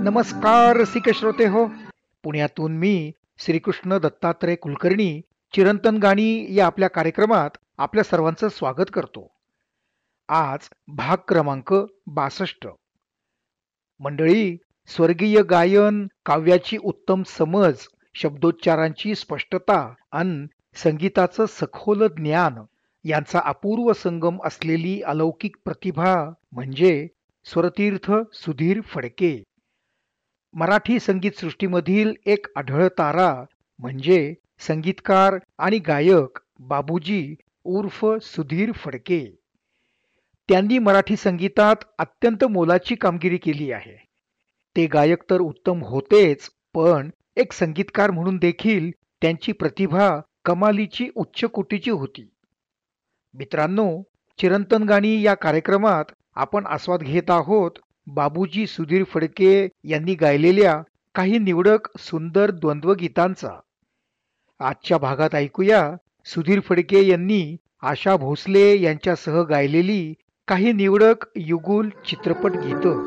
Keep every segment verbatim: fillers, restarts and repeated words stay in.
नमस्कार रसिक श्रोते हो. पुण्यातून मी श्रीकृष्ण दत्तात्रय कुलकर्णी चिरंतन गाणी या आपल्या कार्यक्रमात आपल्या सर्वांचं स्वागत करतो. आज भाग क्रमांक बासष्ट. मंडळी, स्वर्गीय गायन, काव्याची उत्तम समज, शब्दोच्चारांची स्पष्टता अन संगीताचं सखोल ज्ञान यांचा अपूर्व संगम असलेली अलौकिक प्रतिभा म्हणजे स्वरतीर्थ सुधीर फडके. मराठी संगीत सृष्टीमधील एक आढळ तारा म्हणजे संगीतकार आणि गायक बाबूजी उर्फ सुधीर फडके. त्यांनी मराठी संगीतात अत्यंत मोलाची कामगिरी केली आहे. ते गायक तर उत्तम होतेच, पण एक संगीतकार म्हणून देखील त्यांची प्रतिभा कमालीची उच्च कोटीची होती. मित्रांनो, चिरंतन गाणी या कार्यक्रमात आपण आस्वाद घेत आहोत बाबूजी सुधीर फडके यांनी गायलेल्या काही निवडक सुंदर द्वंद्व गीतांचा. आजच्या भागात ऐकूया सुधीर फडके यांनी आशा भोसले यांच्यासह गायलेली काही निवडक युगुल चित्रपट गीतं.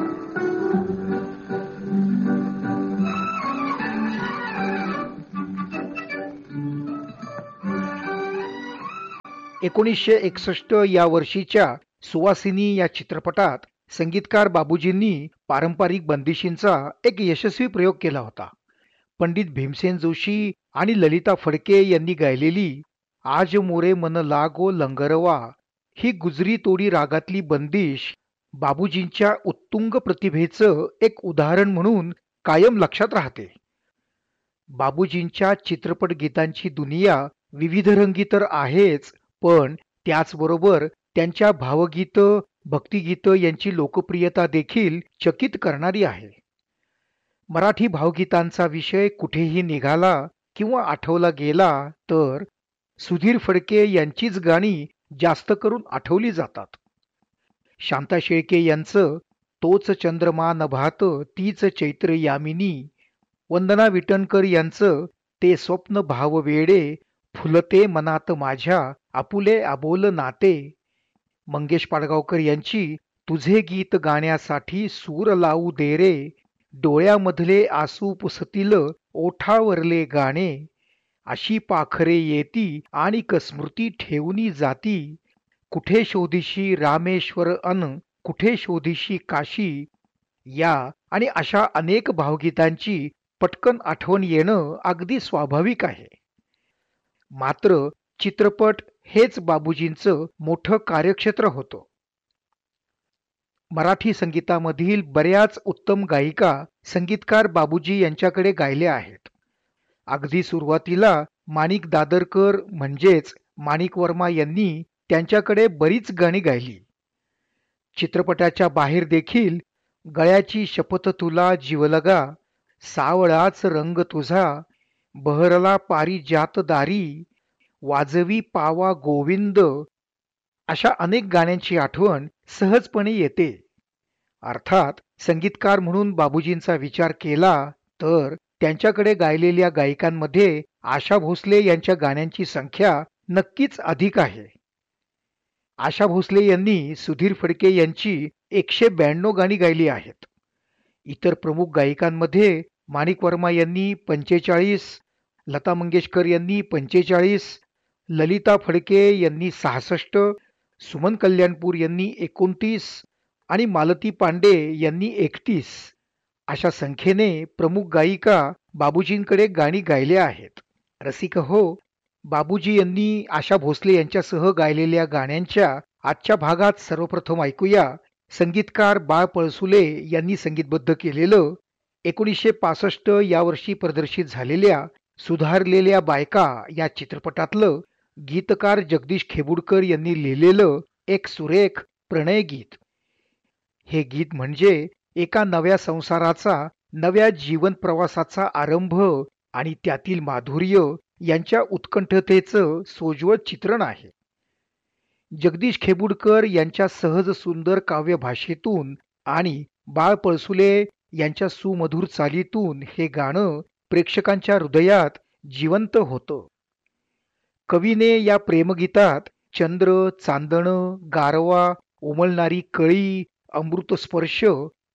एकोणीसशे एकसष्ट या वर्षीच्या सुवासिनी या चित्रपटात संगीतकार बाबूजींनी पारंपरिक बंदिशींचा एक यशस्वी प्रयोग केला होता. पंडित भीमसेन जोशी आणि ललिता फडके यांनी गायलेली आज मोरे मन लागो लंगरवा ही गुजरी तोडी रागातली बंदिश बाबूजींच्या उत्तुंग प्रतिभेचं एक उदाहरण म्हणून कायम लक्षात राहते. बाबूजींच्या चित्रपट गीतांची दुनिया विविधरंगी तर आहेच, पण त्याचबरोबर त्यांच्या भावगीतं, भक्तिगीतं यांची लोकप्रियता देखील चकित करणारी आहे. मराठी भावगीतांचा विषय कुठेही निघाला किंवा आठवला गेला तर सुधीर फडके यांचीच गाणी जास्त करून आठवली जातात. शांता शेळके यांचं तोच चंद्रमा नभात तीच चैत्र यामिनी, वंदना विटणकर यांचं ते स्वप्न भाव वेडे, फुलते मनात माझ्या आपुले आबोल नाते, मंगेश पाडगावकर यांची तुझे गीत गाण्यासाठी सूर लावू दे रे, डोळ्यामधले आसू पुसतील ओठावरले गाणे, अशी पाखरे येती आणि स्मृती ठेवूनी जाती, कुठे शोधिशी रामेश्वर अन कुठे शोधिशी काशी, या आणि अशा अनेक भावगीतांची पटकन आठवण येणं अगदी स्वाभाविक आहे. मात्र चित्रपट हेच बाबूजींचं मोठं कार्यक्षेत्र होतं. मराठी संगीतामधील बऱ्याच उत्तम गायिका संगीतकार बाबूजी यांच्याकडे गायल्या आहेत. अगदी सुरुवातीला माणिक दादरकर म्हणजेच माणिक वर्मा यांनी त्यांच्याकडे बरीच गाणी गायली. चित्रपटाच्या बाहेर देखील गळ्याची शपथ तुला जीवलगा, सावळाच रंग तुझा, बहरला पारिजात दारी, वाजवी पावा गोविंद अशा अनेक गाण्यांची आठवण सहजपणे येते. अर्थात संगीतकार म्हणून बाबूजींचा विचार केला तर त्यांच्याकडे गायलेल्या गायिकांमध्ये आशा भोसले यांच्या गाण्यांची संख्या नक्कीच अधिक आहे. आशा भोसले यांनी सुधीर फडके यांची एकशे ब्याण्णव गाणी गायली आहेत. इतर प्रमुख गायिकांमध्ये माणिक वर्मा यांनी पंचेचाळीस, लता मंगेशकर यांनी पंचेचाळीस, ललिता फडके यांनी सहासष्ट, सुमन कल्याणपूर यांनी एकोणतीस आणि मालती पांडे यांनी एकतीस अशा संख्येने प्रमुख गायिका बाबूजींकडे गाणी गायल्या आहेत. रसिक हो, बाबूजी यांनी आशा भोसले यांच्यासह गायलेल्या गाण्यांच्या आजच्या भागात सर्वप्रथम ऐकूया संगीतकार बाळ पळसुले यांनी संगीतबद्ध केलेलं एकोणीसशे पासष्ट या वर्षी प्रदर्शित झालेल्या सुधारलेल्या बायका या चित्रपटातलं गीतकार जगदीश खेबुडकर यांनी लिहिलेलं एक सुरेख प्रणय गीत. हे गीत म्हणजे एका नव्या संसाराचा, नव्या जीवन प्रवासाचा आरंभ आणि त्यातील माधुर्य यांच्या उत्कंठतेचं सोज्वळ चित्रण आहे. जगदीश खेबुडकर यांच्या सहज सुंदर काव्य भाषेतून आणि बाळ पळसुले यांच्या सुमधुर चालीतून हे गाणं प्रेक्षकांच्या हृदयात जिवंत होतं. कवीने या प्रेमगीतात चंद्र, चांदणं, गारवा, उमलणारी कळी, अमृतस्पर्श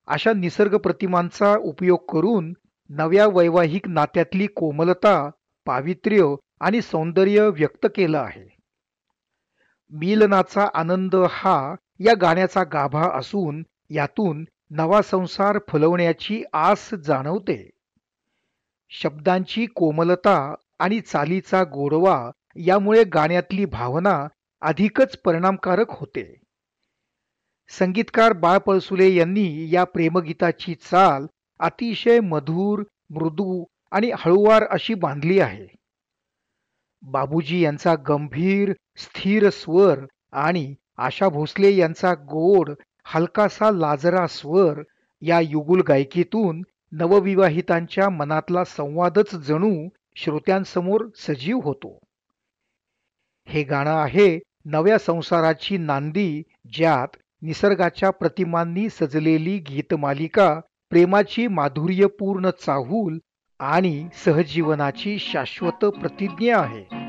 अशा निसर्ग प्रतिमांचा उपयोग करून नव्या वैवाहिक नात्यातली कोमलता, पावित्र्य आणि सौंदर्य व्यक्त केलं आहे. मिलनाचा आनंद हा या गाण्याचा गाभा असून यातून नवा संसार फुलवण्याची आस जाणवते. शब्दांची कोमलता आणि चालीचा गोडवा यामुळे गाण्यातली भावना अधिकच परिणामकारक होते. संगीतकार बाळ पळसुले यांनी या प्रेमगीताची चाल अतिशय मधुर, मृदू आणि हळूवार अशी बांधली आहे. बाबूजी यांचा गंभीर, स्थिर स्वर आणि आशा भोसले यांचा गोड, हलकासा लाजरा स्वर या युगुल गायकीतून नवविवाहितांच्या मनातला संवादच जणू श्रोत्यांसमोर सजीव होतो. हे गाणं आहे नव्या संसाराची नांदी, ज्यात निसर्गाच्या प्रतिमांनी सजलेली गीतमालिका प्रेमाची माधुर्यपूर्ण चाहूल आणि सहजीवनाची शाश्वत प्रतिज्ञा आहे.